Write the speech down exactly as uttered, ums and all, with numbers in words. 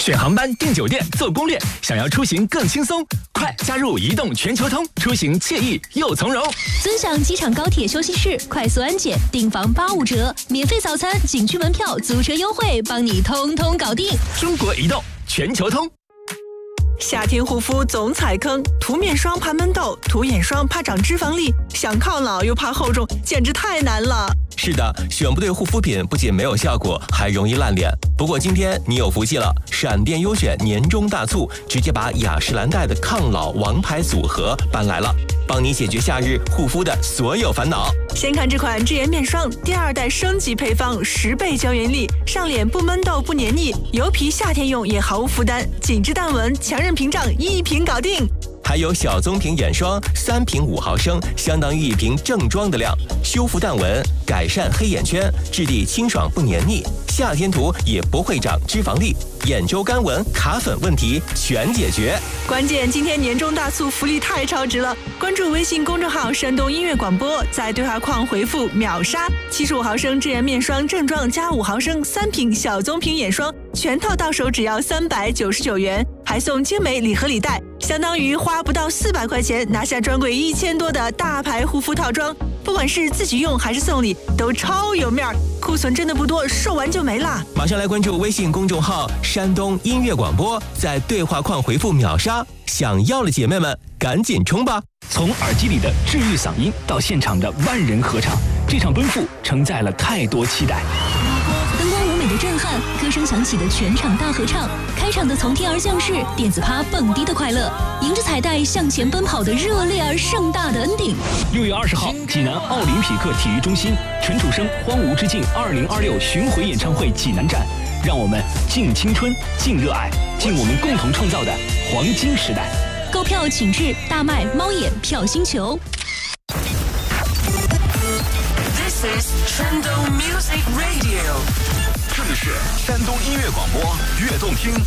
选航班、订酒店、做攻略，想要出行更轻松，快加入移动全球通，出行惬意又从容。 尊享机场高铁休息室，快速安检，订房八五折，免费早餐、景区门票、租车优惠，帮你通通搞定。 中国移动全球通。 夏天护肤总踩坑，涂面霜怕闷痘，涂眼霜怕长脂肪粒，想抗老又怕厚重，简直太难了。 是的，选不对护肤品不仅没有效果，还容易烂脸。不过今天你有福气了，闪电优选年终大促，直接把雅诗兰黛的抗老王牌组合搬来了，帮你解决夏日护肤的所有烦恼。 先看这款智颜面霜，第二代升级配方，十倍胶原力，上脸不闷痘不黏腻，油皮夏天用也毫无负担，紧致淡纹，强韧屏障，一瓶搞定。 还有小棕瓶眼霜，三瓶五毫升，相当于一瓶正装的量，修复淡纹，改善黑眼圈，质地清爽不黏腻，夏天涂也不会长脂肪粒，眼周干纹、卡粉问题全解决。 关键今天年终大促福利太超值了！关注微信公众号山东音乐广播，在对话框回复秒杀，七十五毫升智颜面霜正装加五毫升三瓶小棕瓶眼霜，全套到手只要三百九十九元，还送精美礼盒礼袋，相当于花不到四百块钱拿下专柜一千多的大牌护肤套装，不管是自己用还是送礼，都超有面儿。库存真的不多，售完就没啦！ 马上来关注微信公众号山东音乐广播，在对话框回复秒杀，想要的姐妹们赶紧冲吧！ 从耳机里的治愈嗓音到现场的万人合唱，这场奔赴承载了太多期待。 灯光舞美的震撼，歌声响起的全场大合唱，开场的从天而降世，电子趴蹦迪的快乐，迎着彩带向前奔跑的热烈而盛大的 ending。 六月二十号，济南奥林匹克体育中心，陈楚生《荒芜之境二零二六巡回演唱会济南站，让我们敬青春、敬热爱、敬我们共同创造的黄金时代。 购票请至大麦、猫眼、票星球。 This is Shandong Music Radio， 这里是山东音乐广播悦动听。